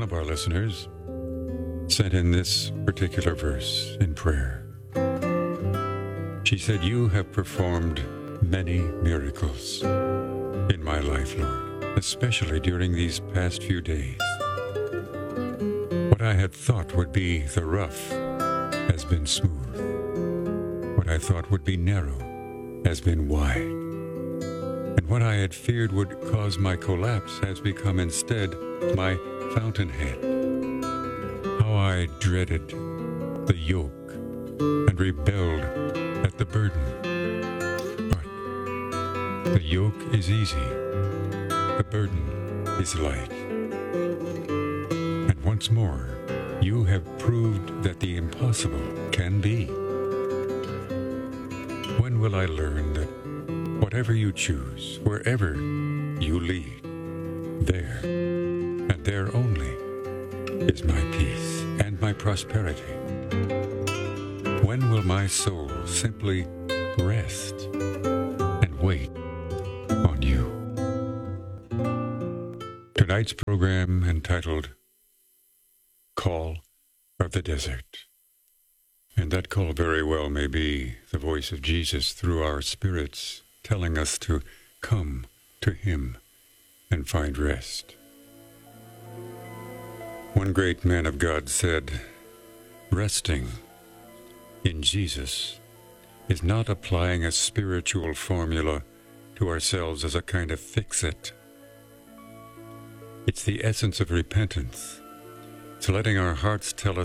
one of our listeners sent in this particular verse in prayer. She said, "You have performed many miracles in my life, Lord, especially during these past few days. What I had thought would be the rough has been smooth. What I thought would be narrow has been wide. And what I had feared would cause my collapse has become instead my fountainhead. How I dreaded the yoke and rebelled at the burden. But the yoke is easy, the burden is light. And once more, you have proved that the impossible can be. When will I learn that whatever you choose, wherever you lead, there, and there only, is my peace and my prosperity? When will my soul simply rest and wait on you?" Tonight's program, entitled Call of the Desert. And that call very well may be the voice of Jesus through our spirits, telling us to come to him and find rest. One great man of God said, "Resting in Jesus is not applying a spiritual formula to ourselves as a kind of fix-it. It's the essence of repentance. It's letting our hearts tell us